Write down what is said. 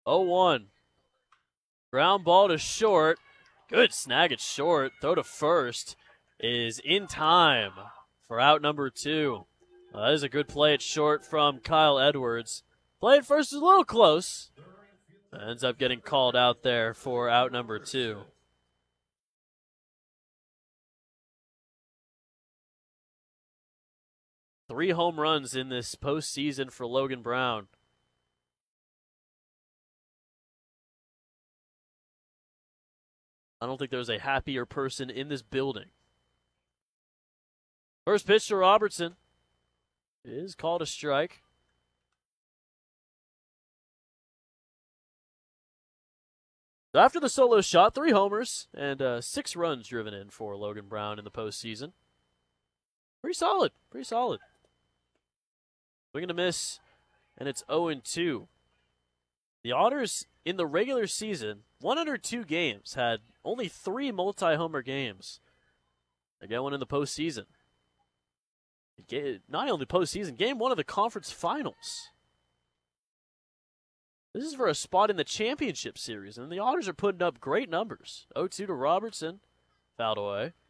0-1. Ground ball to short. Good snag at short. Throw to first is in time for out number 2. That is a good play at short from Kyle Edwards. Play at first is a little close. Ends up getting called out there for out number 2. Three home runs in this postseason for Logan Brown. I don't think there's a happier person in this building. First pitch to Robertson is called a strike. After the solo shot, 3 homers and 6 runs driven in for Logan Brown in the postseason. Pretty solid. Pretty solid. Swing and a miss, and it's 0-2. The Otters in the regular season, 102 games, had only 3 multi-homer games. They get one in the postseason. Not only postseason, game 1 of the conference finals. This is for a spot in the championship series, and the Otters are putting up great numbers. 0-2 to Robertson, fouled away.